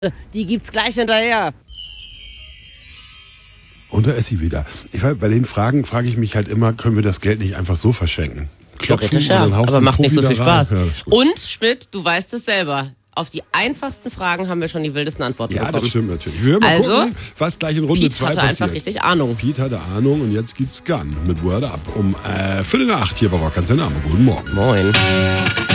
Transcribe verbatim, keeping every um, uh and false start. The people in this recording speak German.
Die gibt's gleich hinterher. Und da ist sie wieder. Ich, bei den Fragen frage ich mich halt immer, können wir das Geld nicht einfach so verschenken? Klopfen Theoretisch ja, und dann haust aber du macht den nicht so Fuffi viel da rein. Spaß. Ja, ist gut. Und, Schmidt, du weißt es selber. Auf die einfachsten Fragen haben wir schon die wildesten Antworten Ja, bekommen. das stimmt natürlich. Wir werden mal Also, gucken, was gleich in Runde Piet zwei hatte passiert. einfach richtig Ahnung. Piet hatte Ahnung und jetzt gibt's Gun mit Word Up um äh, Viertel nach acht hier bei Rock Antenne. Guten Morgen. Moin.